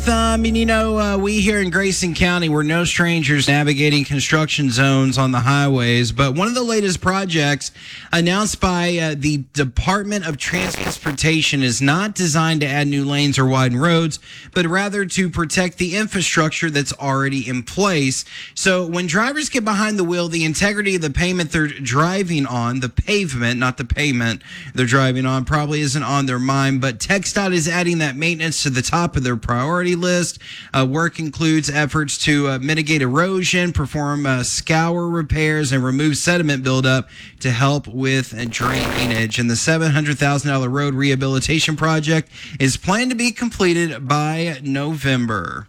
We here in Grayson County, we're no strangers navigating construction zones on the highways, but one of the latest projects announced by the Department of Transportation is not designed to add new lanes or widen roads, but rather to protect the infrastructure that's already in place. So when drivers get behind the wheel, the integrity of the pavement they're driving on, the pavement, not the pavement they're driving on, probably isn't on their mind, but TxDOT is adding that maintenance to the top of their priority list. Work includes efforts to mitigate erosion, perform scour repairs, and remove sediment buildup to help with drainage. And the $700,000 road rehabilitation project is planned to be completed by November.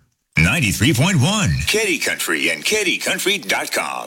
93.1 Kitty Country and kittycountry.com.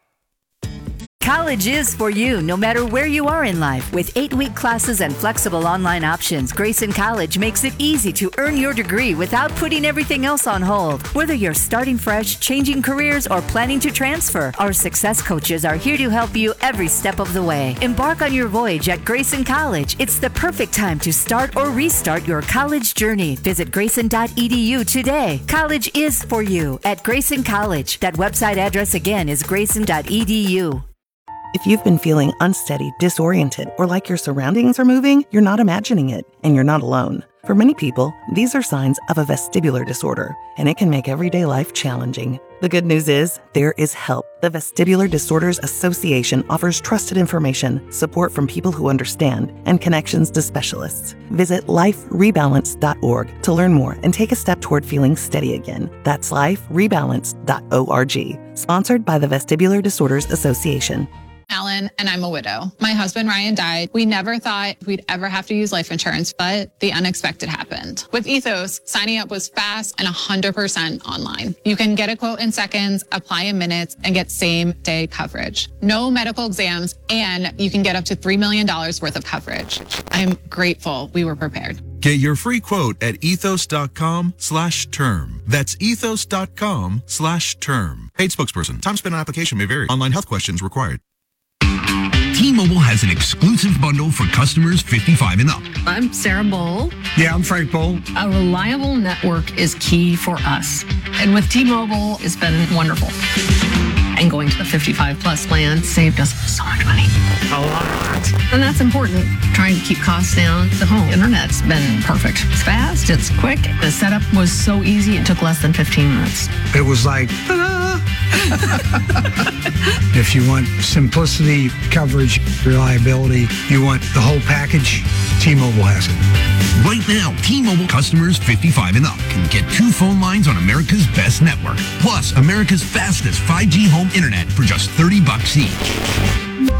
College is for you, no matter where you are in life. With 8-week classes and flexible online options, Grayson College makes it easy to earn your degree without putting everything else on hold. Whether you're starting fresh, changing careers, or planning to transfer, our success coaches are here to help you every step of the way. Embark on your voyage at Grayson College. It's the perfect time to start or restart your college journey. Visit grayson.edu today. College is for you at Grayson College. That website address again is grayson.edu. If you've been feeling unsteady, disoriented, or like your surroundings are moving, you're not imagining it, and you're not alone. For many people, these are signs of a vestibular disorder, and it can make everyday life challenging. The good news is, there is help. The Vestibular Disorders Association offers trusted information, support from people who understand, and connections to specialists. Visit liferebalance.org to learn more and take a step toward feeling steady again. That's liferebalance.org. Sponsored by the Vestibular Disorders Association. Alan, and I'm a widow. My husband, Ryan, died. We never thought we'd ever have to use life insurance, but the unexpected happened. With Ethos, signing up was fast and 100% online. You can get a quote in seconds, apply in minutes, and get same-day coverage. No medical exams, and you can get up to $3 million worth of coverage. I'm grateful we were prepared. Get your free quote at ethos.com/term. That's ethos.com/term. Paid spokesperson. Time spent on application may vary. Online health questions required. T-Mobile has an exclusive bundle for customers 55 and up. I'm Sarah Bowl. Yeah, I'm Frank Bowl. A reliable network is key for us. And with T-Mobile, it's been wonderful. And going to the 55 plus plan saved us so much money. A lot. And that's important. Trying to keep costs down. The home internet's been perfect. It's fast, it's quick. The setup was so easy, it took less than 15 minutes. It was like, If you want simplicity, coverage, reliability, you want the whole package, T-Mobile has it. Right now, T-Mobile customers 55 and up can get 2 phone lines on America's best network, plus America's fastest 5G home internet for just $30 each.